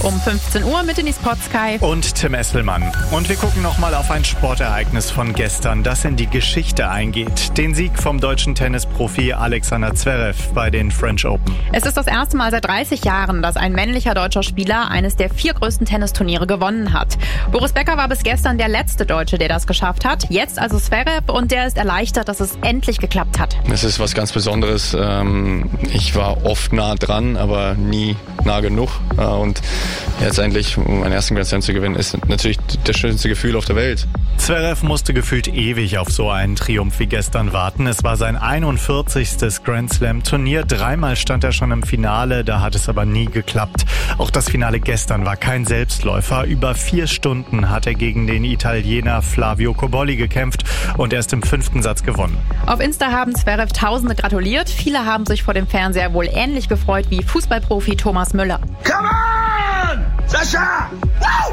um 15 Uhr mit Denise Potzkei und Tim Esselmann. Und wir gucken nochmal auf ein Sportereignis von gestern, das in die Geschichte eingeht. Den Sieg vom deutschen Tennisprofi Alexander Zverev bei den French Open. Es ist das erste Mal seit 30 Jahren, dass ein männlicher deutscher Spieler eines der 4 größten Tennisturniere gewonnen hat. Boris Becker war bis gestern der letzte Deutsche, der das geschafft hat. Jetzt also Zverev, und der ist erleichtert, dass es endlich geklappt hat. Es ist was ganz Besonderes. Ich war oft nah dran, aber nie nah genug. Und jetzt endlich meinen ersten Grand Slam zu gewinnen, ist natürlich das schönste Gefühl auf der Welt. Zverev musste gefühlt ewig auf so einen Triumph wie gestern warten. Es war sein 41. Grand Slam Turnier. 3-mal stand er schon im Finale, da hat es aber nie geklappt. Auch das Finale gestern war kein Selbstläufer. Über 4 Stunden hat er gegen den Italiener Flavio Cobolli gekämpft und erst im 5. Satz gewonnen. Auf Insta haben Zverev Tausende gratuliert. Viele haben sich vor dem Fernseher wohl ähnlich gefreut wie Fußballprofi Thomas Müller. Come on! Sascha! Wow!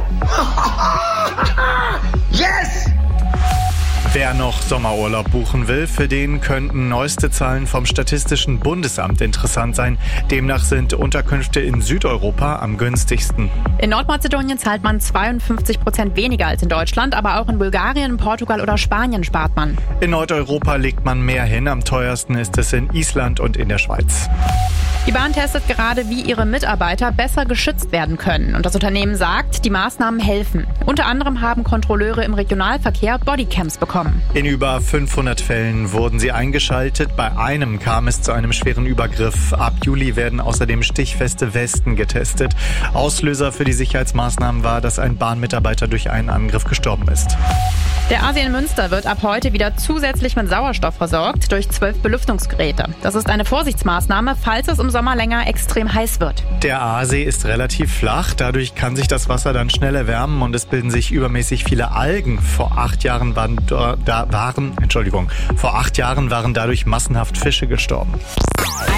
Yes! Wer noch Sommerurlaub buchen will, für den könnten neueste Zahlen vom Statistischen Bundesamt interessant sein. Demnach sind Unterkünfte in Südeuropa am günstigsten. In Nordmazedonien zahlt man 52% weniger als in Deutschland, aber auch in Bulgarien, Portugal oder Spanien spart man. In Nordeuropa legt man mehr hin. Am teuersten ist es in Island und in der Schweiz. Die Bahn testet gerade, wie ihre Mitarbeiter besser geschützt werden können. Und das Unternehmen sagt, die Maßnahmen helfen. Unter anderem haben Kontrolleure im Regionalverkehr Bodycams bekommen. In über 500 Fällen wurden sie eingeschaltet. Bei einem kam es zu einem schweren Übergriff. Ab Juli werden außerdem stichfeste Westen getestet. Auslöser für die Sicherheitsmaßnahmen war, dass ein Bahnmitarbeiter durch einen Angriff gestorben ist. Der Aasee in Münster wird ab heute wieder zusätzlich mit Sauerstoff versorgt durch 12 Belüftungsgeräte. Das ist eine Vorsichtsmaßnahme, falls es im Sommer länger extrem heiß wird. Der Aasee ist relativ flach, dadurch kann sich das Wasser dann schnell erwärmen und es bilden sich übermäßig viele Algen. Vor 8 Jahren waren dadurch massenhaft Fische gestorben.